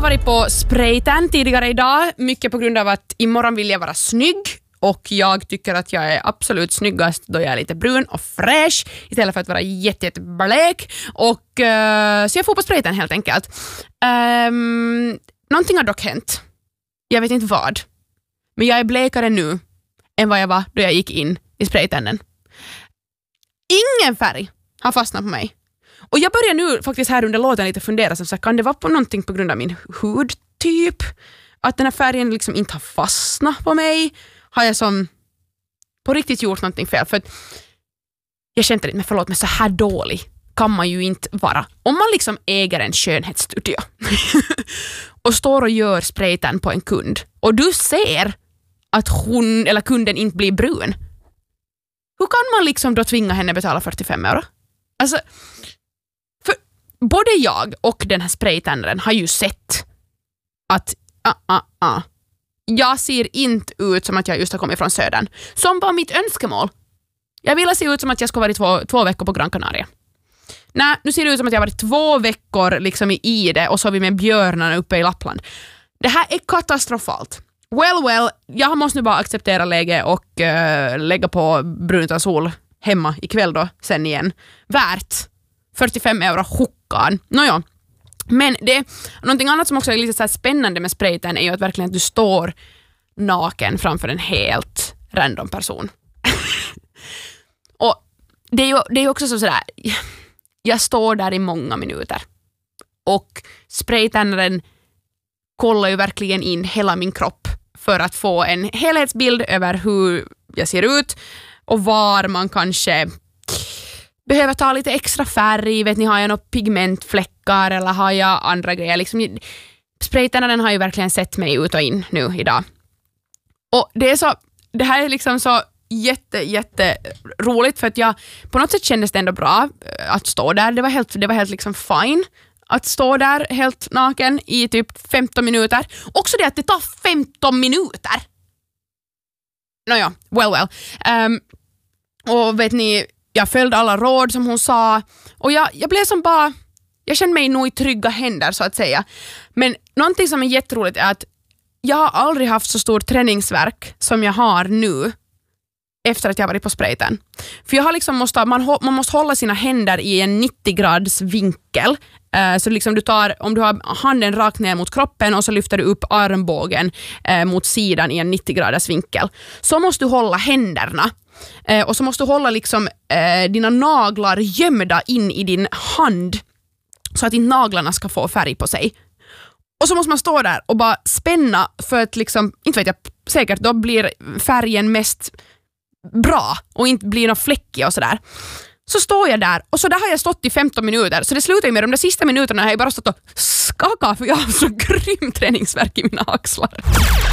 varit på spraytan tidigare idag, mycket på grund av att imorgon vill jag vara snygg och jag tycker att jag är absolut snyggast då jag är lite brun och fräsch istället för att vara jätteblek och så jag får på spraytan helt enkelt. Någonting har dock hänt. Jag vet inte vad. Men jag är blekare nu än vad jag var då jag gick in i spraytannen. Ingen färg har fastnat på mig. Och jag börjar nu faktiskt här under låten lite fundera så kan det vara på någonting på grund av min hudtyp? Att den här färgen liksom inte har fastnat på mig? Har jag som på riktigt gjort någonting fel? För att jag känner inte, men förlåt, men så här dålig kan man ju inte vara. Om man liksom äger en skönhetsstudio och står och gör spraytan på en kund och du ser att hon eller kunden inte blir brun. Hur kan man liksom då tvinga henne betala 45 euro? Alltså, för både jag och den här spraytannaren har ju sett att jag ser inte ut som att jag just har kommit från södern. Som var mitt önskemål. Jag ville se ut som att jag skulle varit två veckor på Gran Canaria. Nej, nu ser det ut som att jag har varit 2 veckor liksom i Ide och så vi med björnarna uppe i Lappland. Det här är katastrofalt. Well, jag måste nu bara acceptera läge och lägga på brunt och sol hemma ikväll då, sen igen. Värt 45 euro hockan. Nåja. Men det är någonting annat som också är lite så här spännande med spraytan är ju att verkligen att du står naken framför en helt random person. Och det är ju också sådär, jag står där i många minuter och spraytannaren kollar ju verkligen in hela min kropp för att få en helhetsbild över hur jag ser ut och var man kanske behöver ta lite extra färg. Vet ni, har jag några pigmentfläckar eller har jag andra grejer? Liksom, spraytannaren har ju verkligen sett mig ut och in nu idag. Och det här är liksom så jätte roligt för att jag på något sätt kändes det ändå bra att stå där. Det var helt liksom fine att stå där helt naken i typ 15 minuter. Också det att det tar 15 minuter. Nåja, well. Och vet ni, jag följde alla råd som hon sa och jag blev som bara, jag kände mig nog i trygga händer så att säga. Men någonting som är jätteroligt är att jag har aldrig haft så stor träningsvärk som jag har nu efter att jag varit på spraytan. För jag har liksom man måste hålla sina händer i en 90 grads vinkel. Så liksom om du har handen rakt ner mot kroppen och så lyfter du upp armbågen mot sidan i en 90 graders vinkel. Så måste du hålla händerna. Och så måste du hålla liksom dina naglar gömda in i din hand så att inte naglarna ska få färg på sig. Och så måste man stå där och bara spänna för att liksom, inte vet jag, säkert då blir färgen mest bra och inte blir någon fläckig och sådär. Så står jag där och så där har jag stått i 15 minuter. Så det slutar ju med de där sista minuterna har jag bara stått och skakat för jag har så grym träningsvärk i mina axlar.